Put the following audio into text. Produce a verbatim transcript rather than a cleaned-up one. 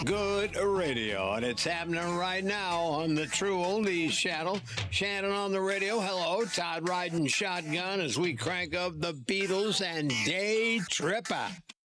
Good radio, and it's happening right now on the True Oldies channel. Shannon on the radio. Hello, Todd riding shotgun as we crank up the Beatles and Day Tripper.